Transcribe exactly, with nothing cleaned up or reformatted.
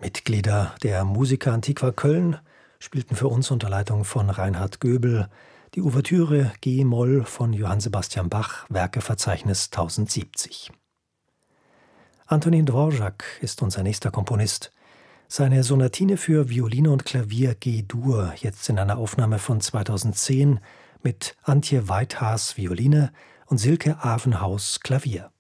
Mitglieder der Musica Antiqua Köln spielten für uns unter Leitung von Reinhard Göbel die Ouvertüre G-Moll von Johann Sebastian Bach, Werkeverzeichnis tausendsiebzig. Antonin Dvorak ist unser nächster Komponist. Seine Sonatine für Violine und Klavier G-Dur, jetzt in einer Aufnahme von zweitausendzehn mit Antje Weithaas Violine und Silke Avenhaus Klavier.